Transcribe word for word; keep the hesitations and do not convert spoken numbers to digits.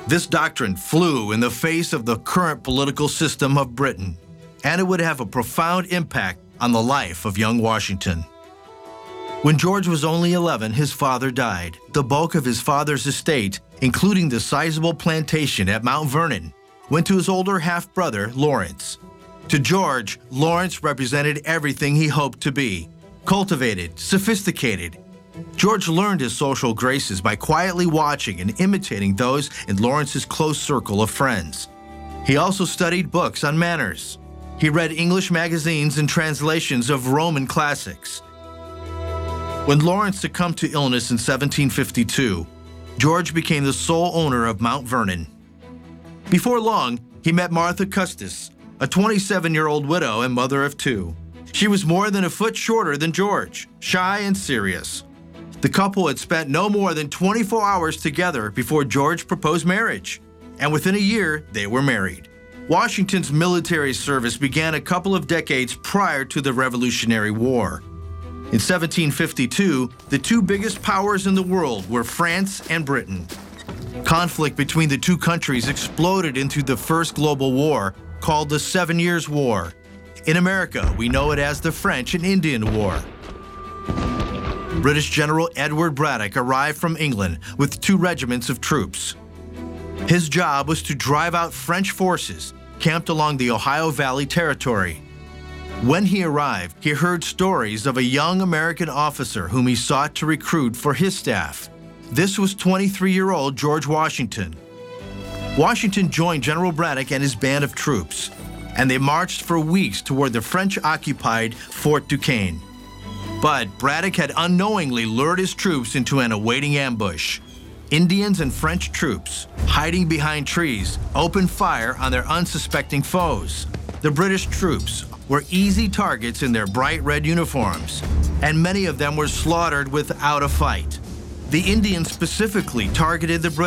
This doctrine flew in the face of the current political system of Britain, and it would have a profound impact on the life of young Washington. When George was only eleven, his father died. The bulk of his father's estate, including the sizable plantation at Mount Vernon, went to his older half-brother, Lawrence. To George, Lawrence represented everything he hoped to be: cultivated, sophisticated. George learned his social graces by quietly watching and imitating those in Lawrence's close circle of friends. He also studied books on manners. He read English magazines and translations of Roman classics. When Lawrence succumbed to illness in seventeen fifty-two, George became the sole owner of Mount Vernon. Before long, he met Martha Custis, a twenty-seven-year-old widow and mother of two. She was more than a foot shorter than George, shy and serious. The couple had spent no more than twenty-four hours together before George proposed marriage, and within a year, they were married. Washington's military service began a couple of decades prior to the Revolutionary War. In seventeen fifty-two, the two biggest powers in the world were France and Britain. Conflict between the two countries exploded into the First Global War, called the Seven Years' War. In America, we know it as the French and Indian War. British General Edward Braddock arrived from England with two regiments of troops. His job was to drive out French forces camped along the Ohio Valley Territory. When he arrived, he heard stories of a young American officer whom he sought to recruit for his staff. This was twenty-three-year-old George Washington. Washington joined General Braddock and his band of troops, and they marched for weeks toward the French-occupied Fort Duquesne. But Braddock had unknowingly lured his troops into an awaiting ambush. Indians and French troops, hiding behind trees, opened fire on their unsuspecting foes. The British troops were easy targets in their bright red uniforms, and many of them were slaughtered without a fight. The Indians specifically targeted the British